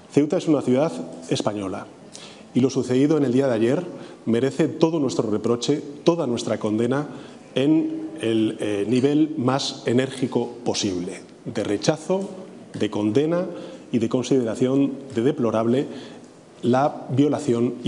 Ceuta es una ciudad española y lo sucedido en el día de ayer merece todo nuestro reproche, toda nuestra condena en el nivel más enérgico posible, de rechazo, de condena y de consideración de deplorable la violación